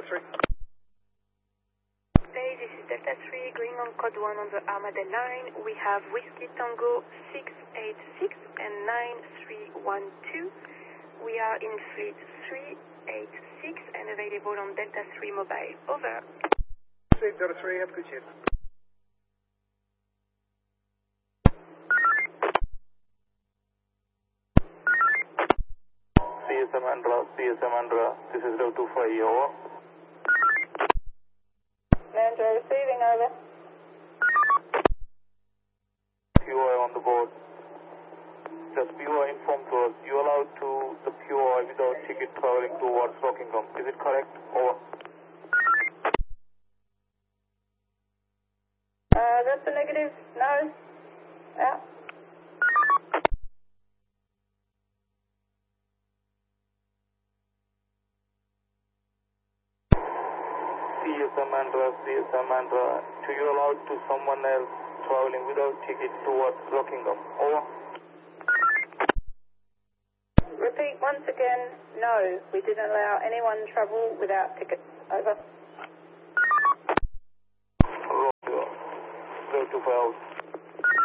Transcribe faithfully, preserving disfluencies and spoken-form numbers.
Delta three. Hey, this is Delta three, going on code one on the Armada line. We have Whiskey Tango six eight six and nine three one two. We are in fleet three eight six and available on Delta three mobile. Over. Delta three, have a good shift. C S M Andra, C S M Andra, this is Delta two five, over. Andra receiving, over. P O I on the board. Just P O I informed to us, you allowed to the P O I without ticket traveling towards Rockingham. Is it correct? Over. Uh, that's a negative. No. Out. C S M Andra, C S M Andra, to you allowed to someone else traveling without ticket towards Rockingham. Over. Repeat once again. No, we didn't allow anyone travel without tickets. Over. Roger. Delta two five.